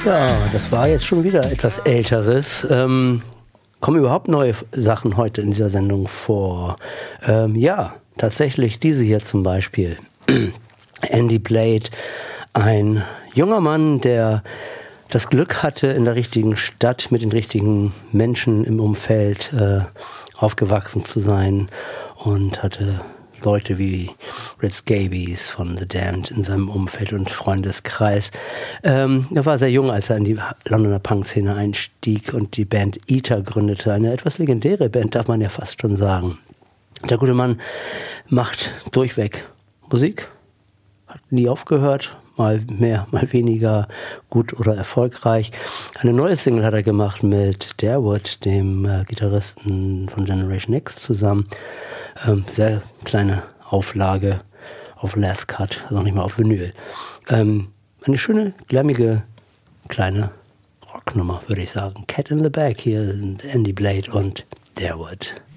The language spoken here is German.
Ja, das war jetzt schon wieder etwas Älteres. Kommen überhaupt neue Sachen heute in dieser Sendung vor? Ja, tatsächlich diese hier zum Beispiel. Andy Blade, ein junger Mann, der das Glück hatte, in der richtigen Stadt mit den richtigen Menschen im Umfeld aufgewachsen zu sein und hatte Leute wie Red Scabies von The Damned in seinem Umfeld und Freundeskreis. Er war sehr jung, als er in die Londoner Punk-Szene einstieg und die Band Eater gründete. Eine etwas legendäre Band, darf man ja fast schon sagen. Der gute Mann macht durchweg Musik, hat nie aufgehört, mal mehr, mal weniger gut oder erfolgreich. Eine neue Single hat er gemacht mit Darewood, dem Gitarristen von Generation X zusammen. Sehr kleine Auflage auf Last Cut, also noch nicht mal auf Vinyl. Eine schöne, glammige, kleine Rocknummer, würde ich sagen. Cat in the Bag, hier sind Andy Blade und Darewood.